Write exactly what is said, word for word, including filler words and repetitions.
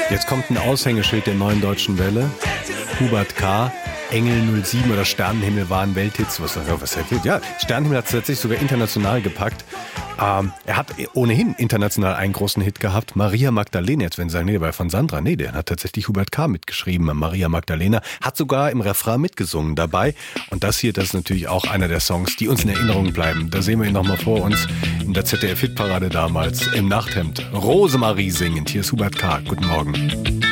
Jetzt kommt ein Aushängeschild der Neuen Deutschen Welle. Hubert K., Engel null sieben oder Sternenhimmel waren Welthits. Was, was erzählt? Ja, Sternenhimmel hat es tatsächlich sogar international gepackt. Ähm, er hat ohnehin international einen großen Hit gehabt. Maria Magdalena, jetzt werden Sie sagen, nee, der war von Sandra. Nee, der hat tatsächlich Hubert K. mitgeschrieben. Maria Magdalena hat sogar im Refrain mitgesungen dabei. Und das hier, das ist natürlich auch einer der Songs, die uns in Erinnerung bleiben. Da sehen wir ihn nochmal vor uns in der Z D F-Hitparade damals im Nachthemd. Rosemarie singend. Hier ist Hubert K. Guten Morgen.